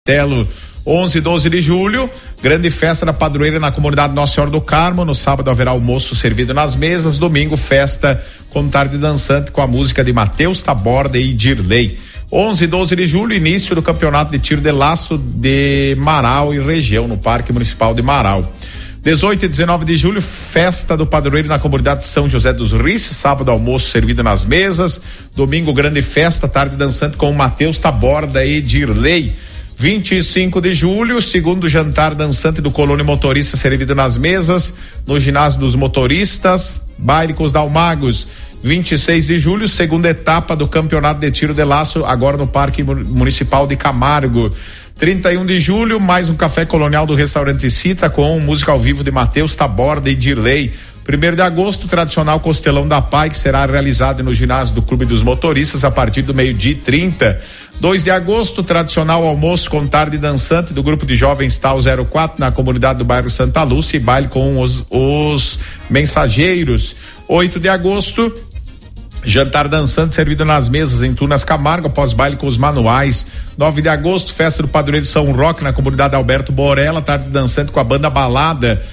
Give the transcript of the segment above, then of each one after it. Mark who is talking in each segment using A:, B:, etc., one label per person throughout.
A: Telo, 11 e 12 de julho, grande festa da padroeira na comunidade Nossa Senhora do Carmo. No sábado haverá almoço servido nas mesas, domingo festa com tarde dançante com a música de Matheus Taborda e Dirley. 11 e 12 de julho, início do campeonato de tiro de laço de Marau e região no Parque Municipal de Marau. 18 e 19 de julho, festa do padroeiro na comunidade de São José dos Rices, sábado almoço servido nas mesas, domingo grande festa, tarde dançante com Matheus Taborda e Dirley. 25 de julho, segundo jantar dançante do Colônia Motorista servido nas mesas, no ginásio dos motoristas, baile com os Dalmagos. 26 de julho, segunda etapa do campeonato de tiro de laço, agora no Parque Municipal de Camargo. 31 de julho, mais um café colonial do restaurante Cita com música ao vivo de Matheus Taborda e Dirley. 1º de agosto, tradicional Costelão da Pai, que será realizado no ginásio do Clube dos Motoristas a partir do 12h30. 2 de agosto, tradicional almoço com tarde dançante do grupo de jovens Tal 04 na comunidade do bairro Santa Lúcia e baile com os mensageiros. 8 de agosto, jantar dançante servido nas mesas em Tunas Camargo, após baile com os manuais. 9 de agosto, festa do padroeiro São Roque na comunidade Alberto Borella, tarde dançante com a banda Balada.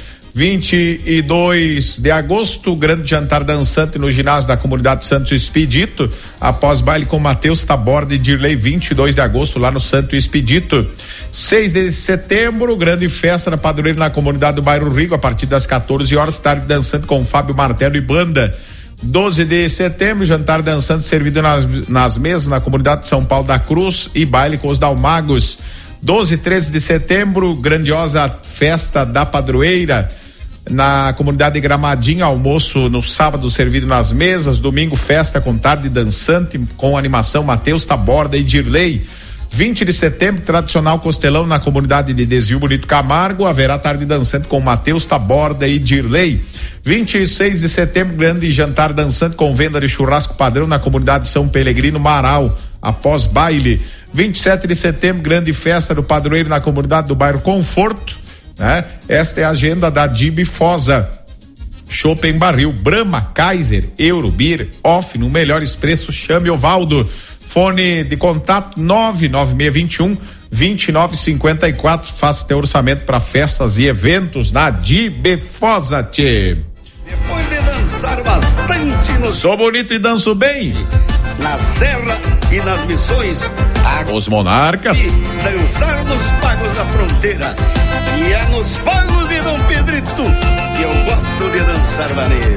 A: 22 de agosto, grande jantar dançante no ginásio da comunidade Santo Expedito, após baile com Matheus Taborda e Dirley. 22 de agosto lá no Santo Expedito. 6 de setembro, grande festa da padroeira na comunidade do bairro Rigo, a partir das 14 horas, tarde dançante com Fábio Martelo e banda. 12 de setembro, jantar dançante servido nas mesas na comunidade de São Paulo da Cruz e baile com os Dalmagos. 12 e 13 de setembro, grandiosa festa da padroeira na comunidade de Gramadinho, almoço no sábado servido nas mesas, domingo festa com tarde dançante com animação Matheus Taborda e Dirley. 20 de setembro, tradicional Costelão na comunidade de Desvio Bonito Camargo, haverá tarde dançante com Matheus Taborda e Dirley. 26 de setembro, grande jantar dançante com venda de churrasco padrão na comunidade de São Pelegrino Marau, após baile. 27 de setembro, grande festa do padroeiro na comunidade do bairro Conforto, né? Esta é a agenda da DIB Fosa. Chopp em barril, Brahma, Kaiser, Euro, Beer, Off, no melhores preços, chame o Valdo. Fone de contato 99621-2954. Faça teu orçamento para festas e eventos na DIB Fosa, tchê.
B: Depois de dançar bastante no...
A: Sou bonito e danço bem.
B: Na Serra e nas Missões.
A: Os Monarcas.
B: E dançar nos pagos da fronteira. E é nos pagos de Dom Pedrito que eu gosto de dançar vaneiro.